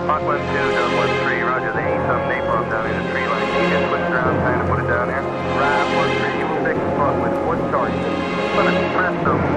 Hawk 1-2, Dub 1-3, roger. They need some napalm down in the tree line. Can you just switch around, trying to put it down there? Right, 1-3, you will take the spot with one charge. But press them.